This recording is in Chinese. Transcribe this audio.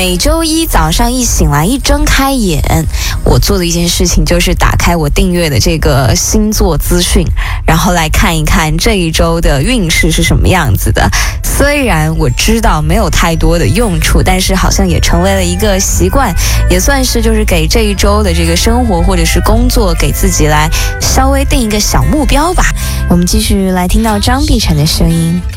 每周一早上一醒来，一睁开眼，我做的一件事情就是打开我订阅的这个星座资讯，然后来看一看这一周的运势是什么样子的。虽然我知道没有太多的用处，但是好像也成为了一个习惯，也算是就是给这一周的这个生活或者是工作给自己来稍微定一个小目标吧。我们继续来听到张碧晨的声音。